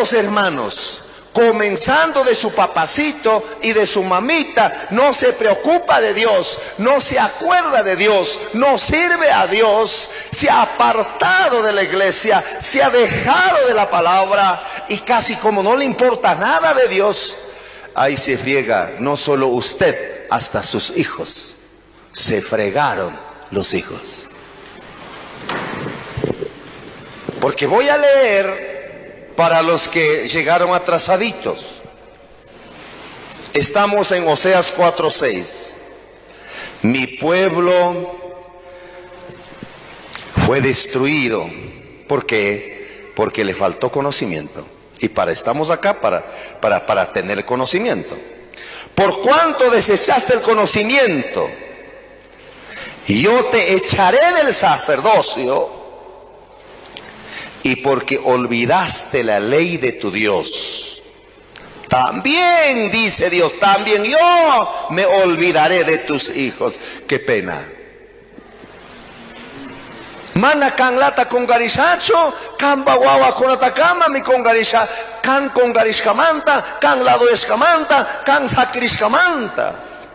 los hermanos, comenzando de su papacito y de su mamita, no se preocupa de Dios, no se acuerda de Dios, no sirve a Dios, se ha apartado de la iglesia, se ha dejado de la palabra y casi como no le importa nada de Dios, ahí se friega no solo usted, hasta sus hijos. Se fregaron los hijos. Porque voy a leer para los que llegaron atrasaditos. Estamos en Oseas 4:6. Mi pueblo fue destruido. ¿Por qué? Porque le faltó conocimiento. Y estamos acá para tener conocimiento. Por cuanto desechaste el conocimiento, yo te echaré del sacerdocio. Y porque olvidaste la ley de tu Dios, también, dice Dios, también yo me olvidaré de tus hijos. Qué pena. Mana kan lata con garishacho, kan bawawa con atakama mi con garisha, kan con garishkamanta, kan lado eskamanta, kan sakrishkamanta.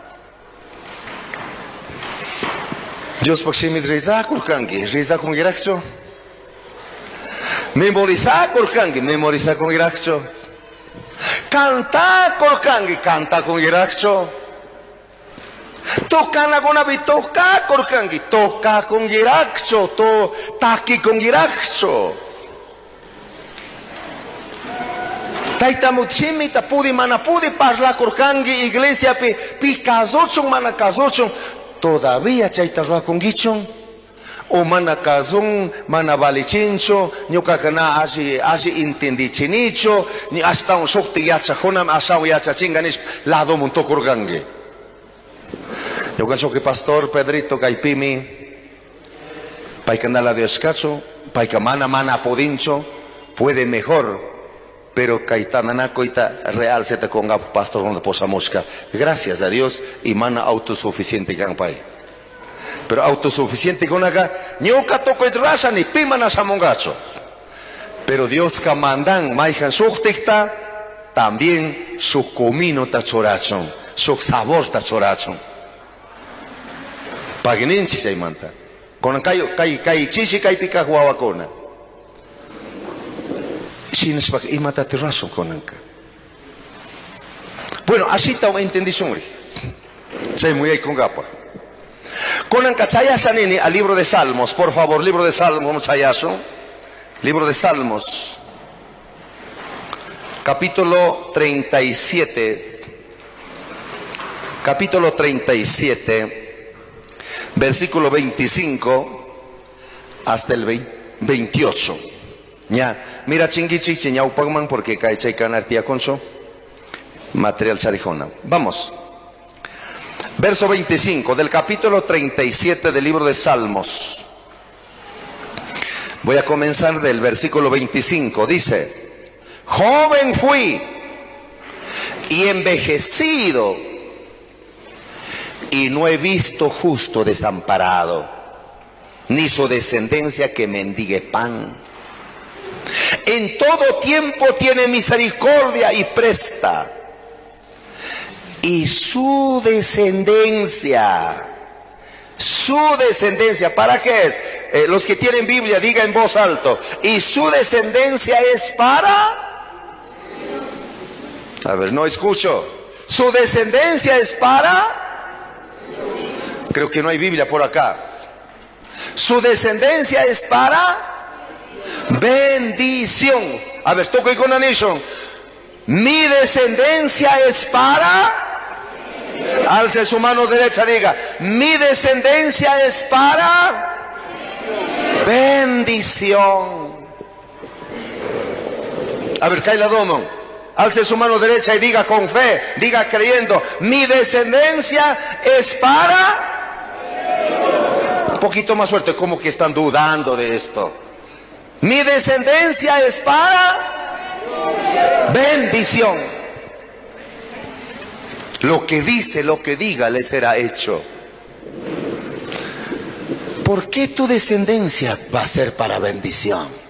Dios pakshimit riza kurkangi, riza con girakcho. Memorizar korkangi, memorizar con girakcho. Cantar korkangi, canta con girakcho. Tocar con habit, tocar korkangi, toca con girakcho, to taki con girakcho. Taita muchimi tapudi manapudi parla korkangi iglesia pi kazochon mana kazochon todavía chaita roa con gichon. O mana kazung, mana balichincho, nyoka kana aji intendichincho, ni hasta un shokti yacha honam asau yacha chinganish lado munto kurgangi. Yo canso que pastor Pedrito Caipimi, paikanala de escaso, paikamana mana podincho, puede mejor, pero kaitanana coita real se te conga pastor donde posa mosca. Gracias a Dios y mana autosuficiente campai. Pero autosuficiente con acá, nyoka toko raza ni pimana samongacho. Pero Dios kamandan maijan suktikta, también su comino tachorachon, su sabor tachorachon. Pagininchi se manta. Con kai chichi kai pika huawakona. Sin spak imata terrazo con anka. Bueno, así está un entendición. Se muy ahí con gapa. Con Sanini al libro de Salmos, por favor, libro de Salmos, libro de Salmos, capítulo 37, versículo 25 hasta el 28. Ya, mira chingichi, chiñau pagman, porque cae chaikan artia conso, material charijona. Vamos. Verso 25 del capítulo 37 del libro de Salmos. Voy a comenzar del versículo 25. Dice: joven fui y envejecido, y no he visto justo desamparado, ni su descendencia que mendigue pan. En todo tiempo tiene misericordia y presta. Y su descendencia, ¿para qué es? Los que tienen Biblia, diga en voz alta. Y su descendencia es para... A ver, no escucho. Su descendencia es para... Creo que no hay Biblia por acá. Su descendencia es para... bendición. A ver, toca con anillo. Mi descendencia es para... Alce su mano derecha, diga: mi descendencia es para bendición. A ver, Kaila Domo, alce su mano derecha y diga con fe, diga creyendo: mi descendencia es para... Un poquito más fuerte, como que están dudando de esto. Mi descendencia es para bendición. Lo que dice, lo que diga, le será hecho. ¿Por qué tu descendencia va a ser para bendición?